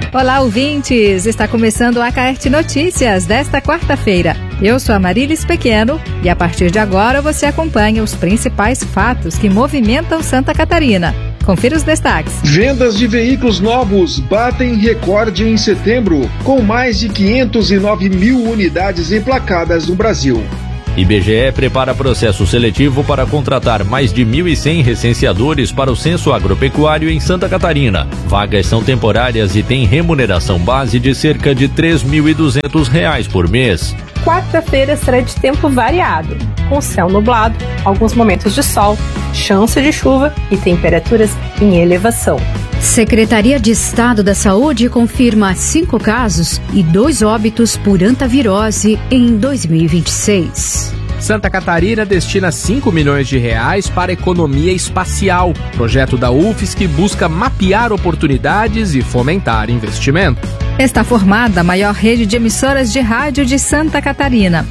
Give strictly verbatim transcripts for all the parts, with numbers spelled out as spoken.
Olá, ouvintes! Está começando o Acaerte Notícias desta quarta-feira. Eu sou a Marilis Pequeno e a partir de agora você acompanha os principais fatos que movimentam Santa Catarina. Confira os destaques. Vendas de veículos novos batem recorde em setembro, com mais de quinhentas e nove mil unidades emplacadas no Brasil. I B G E prepara processo seletivo para contratar mais de mil e cem recenseadores para o censo agropecuário em Santa Catarina. Vagas são temporárias e têm remuneração base de cerca de três mil e duzentos reais por mês. Quarta-feira será de tempo variado, com céu nublado, alguns momentos de sol, chance de chuva e temperaturas em elevação. Secretaria de Estado da Saúde confirma cinco casos e dois óbitos por hantavirose em dois mil e vinte e seis. Santa Catarina destina cinco milhões de reais para economia espacial. Projeto da U F S C busca mapear oportunidades e fomentar investimento. Está formada a maior rede de emissoras de rádio de Santa Catarina.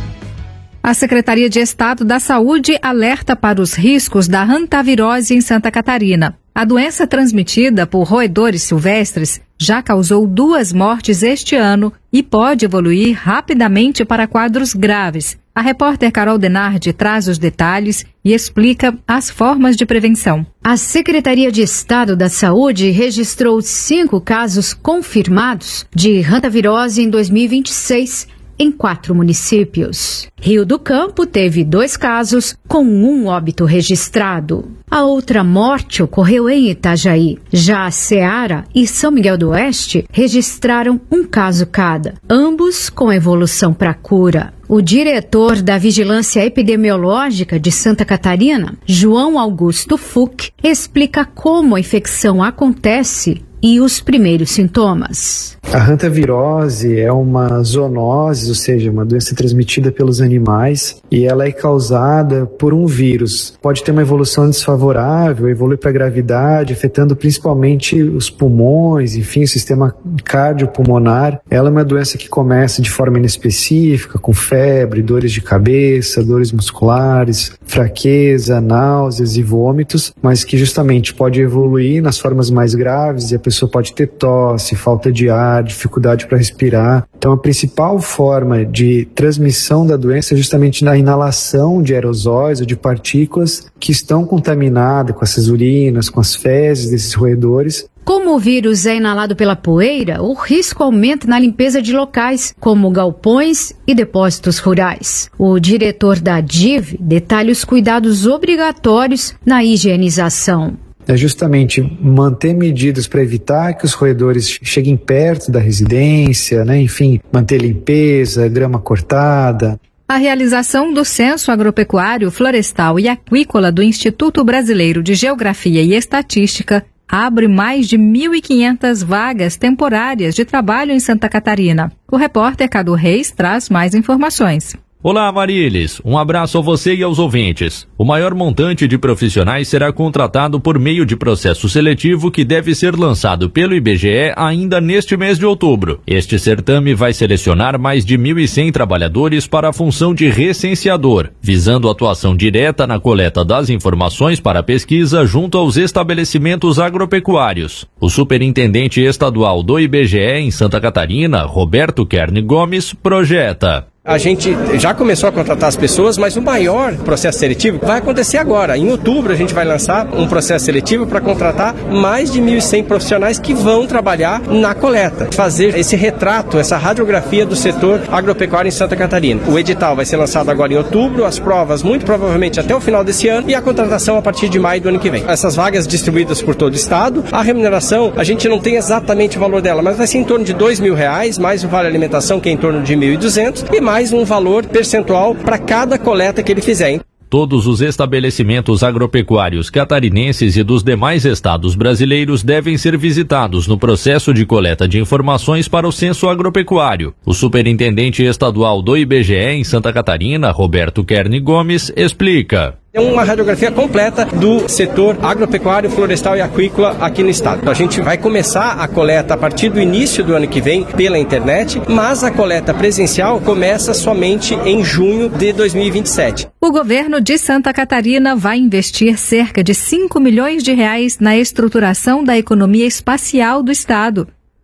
A Secretaria de Estado da Saúde alerta para os riscos da hantavirose em Santa Catarina. A doença transmitida por roedores silvestres já causou duas mortes este ano e pode evoluir rapidamente para quadros graves. A repórter Carol Denardi traz os detalhes e explica as formas de prevenção. A Secretaria de Estado da Saúde registrou cinco casos confirmados de hantavirose em dois mil e vinte e seis, em quatro municípios. Rio do Campo teve dois casos, com um óbito registrado. A outra morte ocorreu em Itajaí. Já a Ceará e São Miguel do Oeste registraram um caso cada, ambos com evolução para cura. O diretor da Vigilância Epidemiológica de Santa Catarina, João Augusto Fuch, explica como a infecção acontece e os primeiros sintomas. A hantavirose é uma zoonose, ou seja, uma doença transmitida pelos animais, e ela é causada por um vírus. Pode ter uma evolução desfavorável, evolui para a gravidade, afetando principalmente os pulmões, enfim, o sistema cardiopulmonar. Ela é uma doença que começa de forma inespecífica, com febre, dores de cabeça, dores musculares, fraqueza, náuseas e vômitos, mas que justamente pode evoluir nas formas mais graves e a pessoa pode ter tosse, falta de ar, dificuldade para respirar. Então a principal forma de transmissão da doença é justamente na inalação de aerosóis ou de partículas que estão contaminadas com essas urinas, com as fezes desses roedores. Como o vírus é inalado pela poeira, o risco aumenta na limpeza de locais, como galpões e depósitos rurais. O diretor da D I V detalha os cuidados obrigatórios na higienização. É justamente manter medidas para evitar que os roedores cheguem perto da residência, né? Enfim, manter limpeza, grama cortada. A realização do Censo Agropecuário, Florestal e Aquícola do Instituto Brasileiro de Geografia e Estatística abre mais de mil e quinhentas vagas temporárias de trabalho em Santa Catarina. O repórter Cadu Reis traz mais informações. Olá, Marilis. Um abraço a você e aos ouvintes. O maior montante de profissionais será contratado por meio de processo seletivo que deve ser lançado pelo I B G E ainda neste mês de outubro. Este certame vai selecionar mais de mil e cem trabalhadores para a função de recenseador, visando atuação direta na coleta das informações para a pesquisa junto aos estabelecimentos agropecuários. O superintendente estadual do I B G E em Santa Catarina, Roberto Kern Gomes, projeta. A gente já começou a contratar as pessoas, mas o maior processo seletivo vai acontecer agora. Em outubro a gente vai lançar um processo seletivo para contratar mais de mil e cem profissionais que vão trabalhar na coleta. Fazer esse retrato, essa radiografia do setor agropecuário em Santa Catarina. O edital vai ser lançado agora em outubro, as provas muito provavelmente até o final desse ano e a contratação a partir de maio do ano que vem. Essas vagas distribuídas por todo o estado, a remuneração a gente não tem exatamente o valor dela, mas vai ser em torno de dois mil reais, mais o vale alimentação que é em torno de mil e duzentos e mais mais um valor percentual para cada coleta que ele fizer. Todos os estabelecimentos agropecuários catarinenses e dos demais estados brasileiros devem ser visitados no processo de coleta de informações para o censo agropecuário. O superintendente estadual do I B G E em Santa Catarina, Roberto Kern Gomes, explica. É uma radiografia completa do setor agropecuário, florestal e aquícola aqui no estado. Então, a gente vai começar a coleta a partir do início do ano que vem pela internet, mas a coleta presencial começa somente em junho de dois mil e vinte e sete. O governo de Santa Catarina vai investir cerca de cinco milhões de reais na estruturação da economia espacial do estado.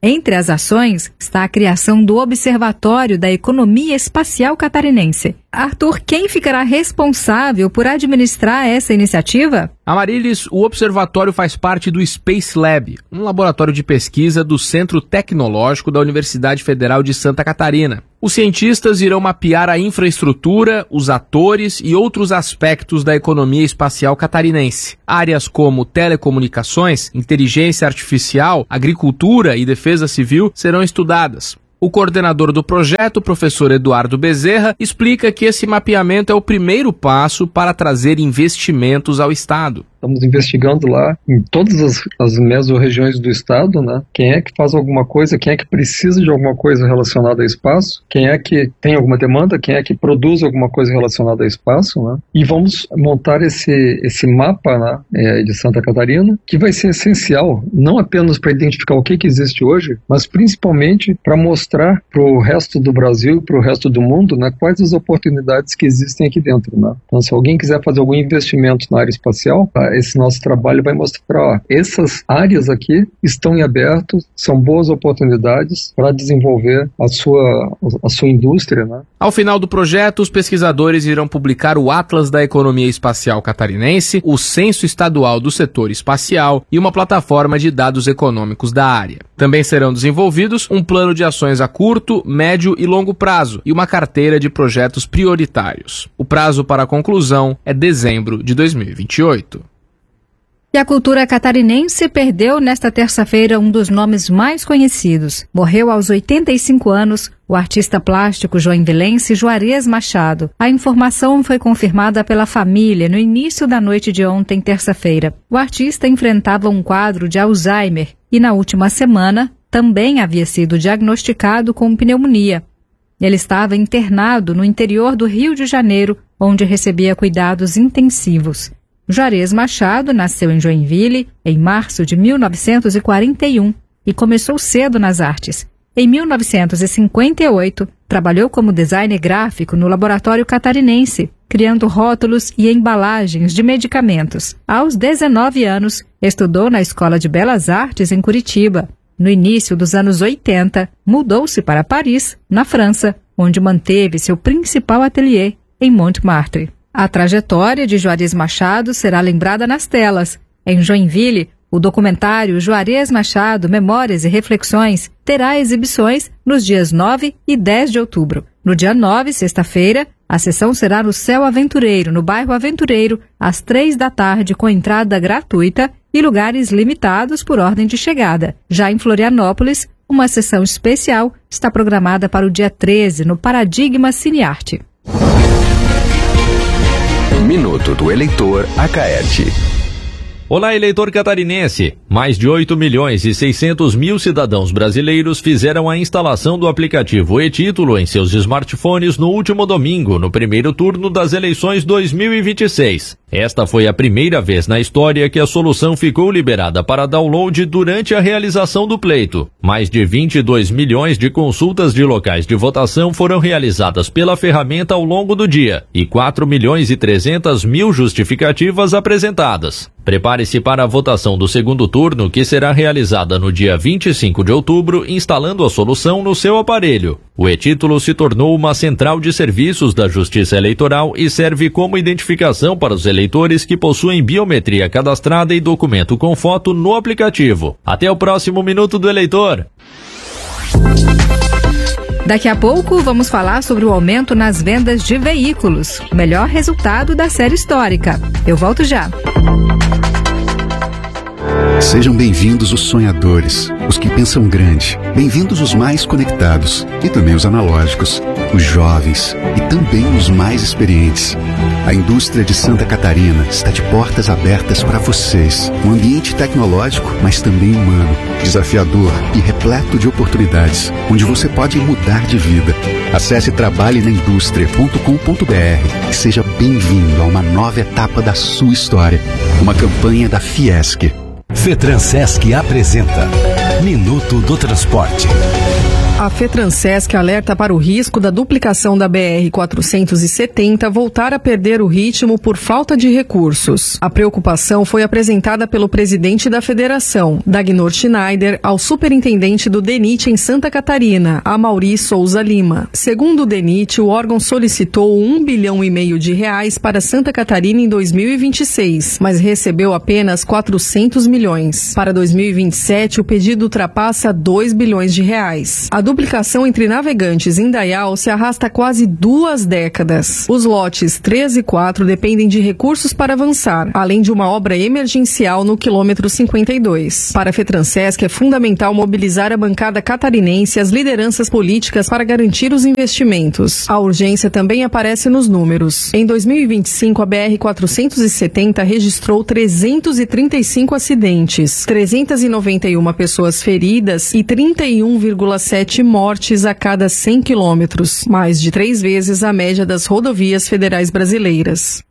Entre as ações está a criação do Observatório da Economia Espacial Catarinense. Arthur, quem ficará responsável por administrar essa iniciativa? Amarilis, o observatório faz parte do Space Lab, um laboratório de pesquisa do Centro Tecnológico da Universidade Federal de Santa Catarina. Os cientistas irão mapear a infraestrutura, os atores e outros aspectos da economia espacial catarinense. Áreas como telecomunicações, inteligência artificial, agricultura e defesa civil serão estudadas. O coordenador do projeto, professor Eduardo Bezerra, explica que esse mapeamento é o primeiro passo para trazer investimentos ao Estado. Estamos investigando lá em todas as, as mesorregiões do estado, né? Quem é que faz alguma coisa, quem é que precisa de alguma coisa relacionada a espaço, quem é que tem alguma demanda, quem é que produz alguma coisa relacionada a espaço, né? E vamos montar esse, esse mapa, né, é, de Santa Catarina, que vai ser essencial, não apenas para identificar o que, que existe hoje, mas principalmente para mostrar para o resto do Brasil, para o resto do mundo, né, quais as oportunidades que existem aqui dentro, né? Então, se alguém quiser fazer algum investimento na área espacial, tá? Esse nosso trabalho vai mostrar, ó, essas áreas aqui estão em aberto, são boas oportunidades para desenvolver a sua, a sua indústria, né? Ao final do projeto, os pesquisadores irão publicar o Atlas da Economia Espacial Catarinense, o Censo Estadual do Setor Espacial e uma plataforma de dados econômicos da área. Também serão desenvolvidos um plano de ações a curto, médio e longo prazo e uma carteira de projetos prioritários. O prazo para a conclusão é dezembro de dois mil e vinte e oito. E a cultura catarinense perdeu nesta terça-feira um dos nomes mais conhecidos. Morreu aos oitenta e cinco anos o artista plástico joinvilense Juarez Machado. A informação foi confirmada pela família no início da noite de ontem, terça-feira. O artista enfrentava um quadro de Alzheimer e na última semana também havia sido diagnosticado com pneumonia. Ele estava internado no interior do Rio de Janeiro, onde recebia cuidados intensivos. Juarez Machado nasceu em Joinville em março de mil novecentos e quarenta e um e começou cedo nas artes. Em mil novecentos e cinquenta e oito, trabalhou como designer gráfico no Laboratório Catarinense, criando rótulos e embalagens de medicamentos. Aos dezenove anos, estudou na Escola de Belas Artes em Curitiba. No início dos anos oitenta, mudou-se para Paris, na França, onde manteve seu principal ateliê em Montmartre. A trajetória de Juarez Machado será lembrada nas telas. Em Joinville, o documentário Juarez Machado, Memórias e Reflexões terá exibições nos dias nove e dez de outubro. No dia nove, sexta-feira, a sessão será no Céu Aventureiro, no bairro Aventureiro, às três da tarde, com entrada gratuita e lugares limitados por ordem de chegada. Já em Florianópolis, uma sessão especial está programada para o dia treze, no Paradigma Cinearte. Minuto do Eleitor Acaerte. Olá, eleitor catarinense! Mais de oito milhões e seiscentos mil cidadãos brasileiros fizeram a instalação do aplicativo e-Título em seus smartphones no último domingo, no primeiro turno das eleições dois mil e vinte e seis. Esta foi a primeira vez na história que a solução ficou liberada para download durante a realização do pleito. Mais de vinte e dois milhões de consultas de locais de votação foram realizadas pela ferramenta ao longo do dia e quatro milhões e trezentas mil justificativas apresentadas. Prepare-se para a votação do segundo turno, que será realizada no dia vinte e cinco de outubro, instalando a solução no seu aparelho. O e-Título se tornou uma central de serviços da Justiça Eleitoral e serve como identificação para os eleitores que possuem biometria cadastrada e documento com foto no aplicativo. Até o próximo Minuto do Eleitor. Daqui a pouco vamos falar sobre o aumento nas vendas de veículos, o melhor resultado da série histórica. Eu volto já. Sejam bem-vindos os sonhadores, os que pensam grande. Bem-vindos os mais conectados e também os analógicos, os jovens e também os mais experientes. A indústria de Santa Catarina está de portas abertas para vocês. Um ambiente tecnológico, mas também humano, desafiador e repleto de oportunidades, onde você pode mudar de vida. Acesse trabalhe na indústria ponto com ponto b r e seja bem-vindo a uma nova etapa da sua história. Uma campanha da Fiesc. Fetransesc apresenta Minuto do Transporte. A FETRANSESC alerta para o risco da duplicação da B R quatrocentos e setenta voltar a perder o ritmo por falta de recursos. A preocupação foi apresentada pelo presidente da federação, Dagnor Schneider, ao superintendente do DENIT em Santa Catarina, Amaury Souza Lima. Segundo o DENIT, o órgão solicitou um bilhão e meio de reais para Santa Catarina em dois mil e vinte e seis, mas recebeu apenas quatrocentos milhões. Para dois mil e vinte e sete, o pedido ultrapassa dois bilhões de reais. A duplicação entre Navegantes e Indaial se arrasta há quase duas décadas. Os lotes três e quatro dependem de recursos para avançar, além de uma obra emergencial no quilômetro cinquenta e dois. Para a FETRANSESC é fundamental mobilizar a bancada catarinense e as lideranças políticas para garantir os investimentos. A urgência também aparece nos números. Em dois mil e vinte e cinco, a B R quatrocentos e setenta registrou trezentos e trinta e cinco acidentes, trezentas e noventa e uma pessoas feridas e trinta e um vírgula sete mortes a cada cem quilômetros, mais de três vezes a média das rodovias federais brasileiras.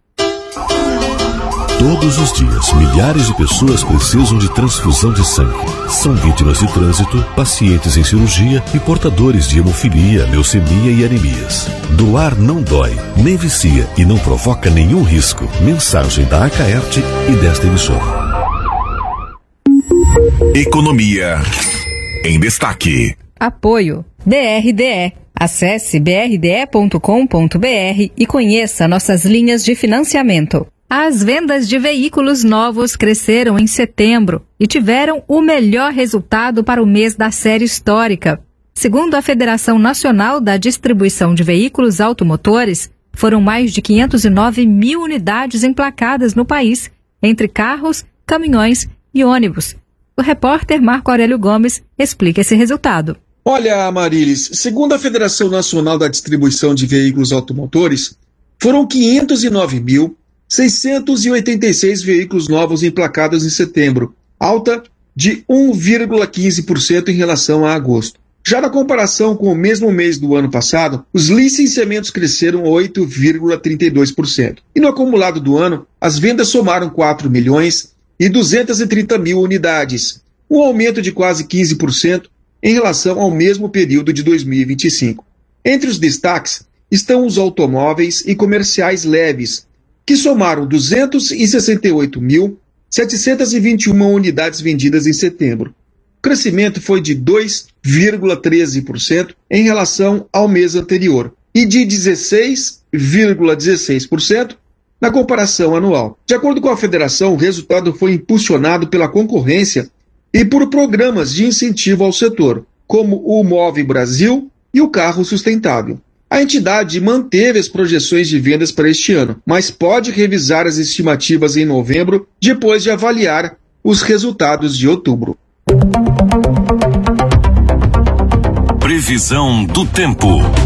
Todos os dias, milhares de pessoas precisam de transfusão de sangue. São vítimas de trânsito, pacientes em cirurgia e portadores de hemofilia, leucemia e anemias. Doar não dói, nem vicia e não provoca nenhum risco. Mensagem da Acaerte e desta emissora. Economia em destaque. Apoio B R D E. Acesse b r d e ponto com ponto b r e conheça nossas linhas de financiamento. As vendas de veículos novos cresceram em setembro e tiveram o melhor resultado para o mês da série histórica. Segundo a Federação Nacional da Distribuição de Veículos Automotores, foram mais de quinhentos e nove mil unidades emplacadas no país, entre carros, caminhões e ônibus. O repórter Marco Aurélio Gomes explica esse resultado. Olha, Amarilis, segundo a Federação Nacional da Distribuição de Veículos Automotores, foram quinhentos e nove mil seiscentos e oitenta e seis veículos novos emplacados em setembro, alta de um vírgula quinze por cento em relação a agosto. Já na comparação com o mesmo mês do ano passado, os licenciamentos cresceram oito vírgula trinta e dois por cento. E no acumulado do ano, as vendas somaram quatro milhões e duzentos e trinta mil unidades, um aumento de quase quinze por cento em relação ao mesmo período de dois mil e vinte e cinco. Entre os destaques estão os automóveis e comerciais leves, que somaram duzentos e sessenta e oito mil setecentos e vinte e uma unidades vendidas em setembro. O crescimento foi de dois vírgula treze por cento em relação ao mês anterior e de dezesseis vírgula dezesseis por cento na comparação anual. De acordo com a federação, o resultado foi impulsionado pela concorrência e por programas de incentivo ao setor, como o Move Brasil e o Carro Sustentável. A entidade manteve as projeções de vendas para este ano, mas pode revisar as estimativas em novembro, depois de avaliar os resultados de outubro. Previsão do tempo.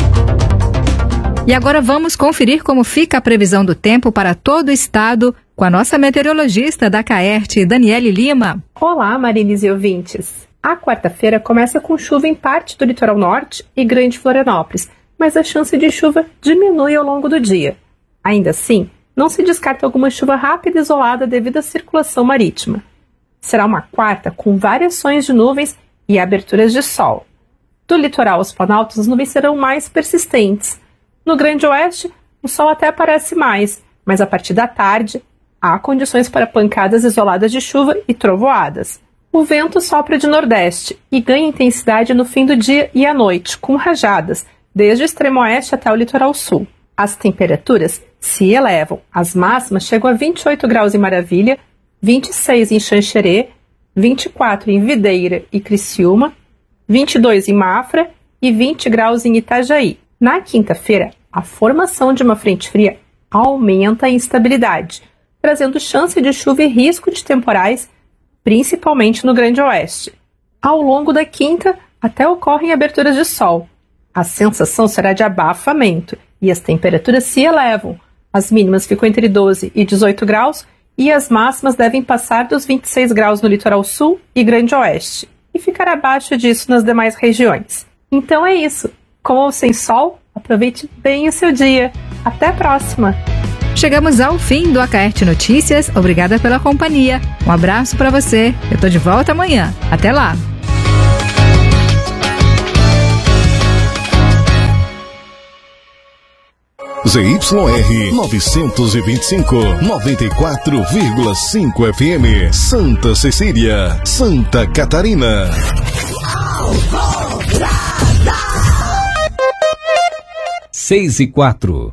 E agora vamos conferir como fica a previsão do tempo para todo o estado com a nossa meteorologista da Acaerte, Daniele Lima. Olá, Marilis e ouvintes. A quarta-feira começa com chuva em parte do litoral norte e Grande Florianópolis, mas a chance de chuva diminui ao longo do dia. Ainda assim, não se descarta alguma chuva rápida e isolada devido à circulação marítima. Será uma quarta com variações de nuvens e aberturas de sol. Do litoral aos planaltos, as nuvens serão mais persistentes. No Grande Oeste, o sol até aparece mais, mas a partir da tarde, há condições para pancadas isoladas de chuva e trovoadas. O vento sopra de nordeste e ganha intensidade no fim do dia e à noite, com rajadas, desde o extremo oeste até o litoral sul. As temperaturas se elevam. As máximas chegam a vinte e oito graus em Maravilha, vinte e seis em Xanxerê, vinte e quatro em Videira e Criciúma, vinte e dois em Mafra e vinte graus em Itajaí. Na quinta-feira, a formação de uma frente fria aumenta a instabilidade, trazendo chance de chuva e risco de temporais, principalmente no Grande Oeste. Ao longo da quinta, até ocorrem aberturas de sol. A sensação será de abafamento e as temperaturas se elevam. As mínimas ficam entre doze e dezoito graus e as máximas devem passar dos vinte e seis graus no litoral sul e Grande Oeste e ficar abaixo disso nas demais regiões. Então é isso. Com ou sem sol, aproveite bem o seu dia. Até a próxima! Chegamos ao fim do Acaerte Notícias. Obrigada pela companhia. Um abraço para você. Eu tô de volta amanhã. Até lá! Z Y R novecentos e vinte e cinco, noventa e quatro vírgula cinco F M, Santa Cecília, Santa Catarina. Seis e quatro.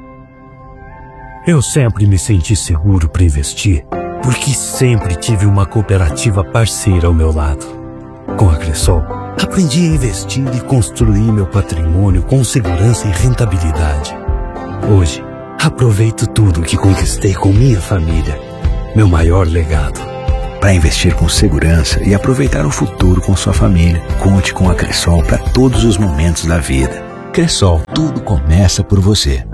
Eu sempre me senti seguro para investir, porque sempre tive uma cooperativa parceira ao meu lado. Com a Cressol, aprendi a investir e construir meu patrimônio com segurança e rentabilidade. Hoje, aproveito tudo que conquistei com minha família, meu maior legado. Para investir com segurança e aproveitar o futuro com sua família, conte com a Cressol para todos os momentos da vida. Cressol, tudo começa por você.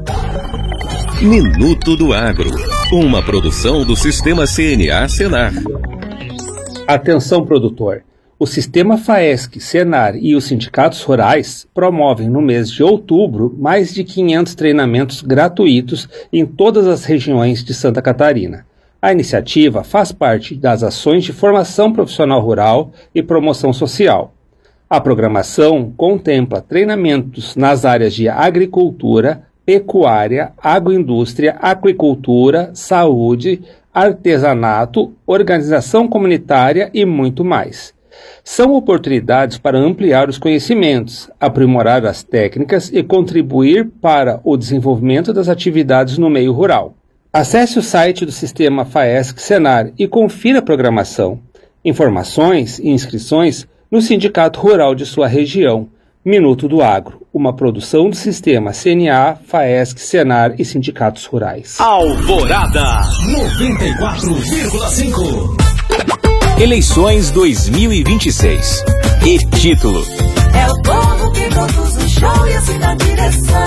Minuto do Agro, uma produção do Sistema C N A Senar. Atenção, produtor. O Sistema FAESC, Senar e os sindicatos rurais promovem no mês de outubro mais de quinhentos treinamentos gratuitos em todas as regiões de Santa Catarina. A iniciativa faz parte das ações de formação profissional rural e promoção social. A programação contempla treinamentos nas áreas de agricultura, pecuária, agroindústria, aquicultura, saúde, artesanato, organização comunitária e muito mais. São oportunidades para ampliar os conhecimentos, aprimorar as técnicas e contribuir para o desenvolvimento das atividades no meio rural. Acesse o site do Sistema FAESC Senar e confira a programação. Informações e inscrições no Sindicato Rural de sua região. Minuto do Agro, uma produção do Sistema C N A, FAESC, Senar e Sindicatos Rurais. Alvorada noventa e quatro vírgula cinco. Eleições dois mil e vinte e seis. E título: é o povo que conduz o show e assim dá direção.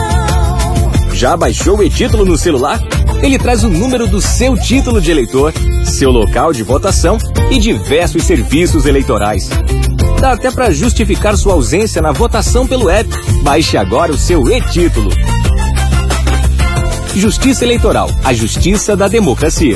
Já baixou o e-título no celular? Ele traz o número do seu título de eleitor, seu local de votação e diversos serviços eleitorais. Dá até para justificar sua ausência na votação pelo app. Baixe agora o seu e-título. Justiça Eleitoral, a justiça da democracia.